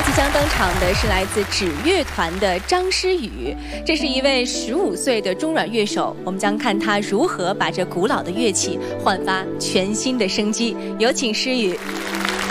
即将登场的是来自指乐团的张诗雨，这是一位15岁的中阮乐手，我们将看他如何把这古老的乐器焕发全新的生机。有请诗雨。